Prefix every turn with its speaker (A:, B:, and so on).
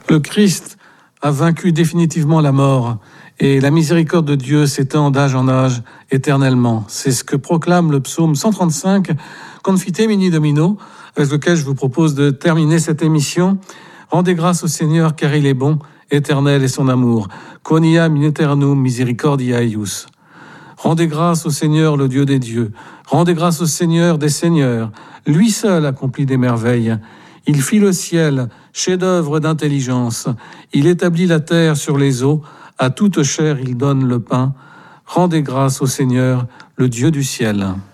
A: Le Christ a vaincu définitivement la mort et la miséricorde de Dieu s'étend d'âge en âge éternellement. C'est ce que proclame le psaume 135, Confite Mini Domino, avec lequel je vous propose de terminer cette émission. Rendez grâce au Seigneur car il est bon, éternel est son amour. Quoniam in aeternum misericordia eius. Rendez grâce au Seigneur, le Dieu des dieux. Rendez grâce au Seigneur des seigneurs. Lui seul accomplit des merveilles. Il fit le ciel, chef-d'œuvre d'intelligence. Il établit la terre sur les eaux. À toute chair, il donne le pain. Rendez grâce au Seigneur, le Dieu du ciel.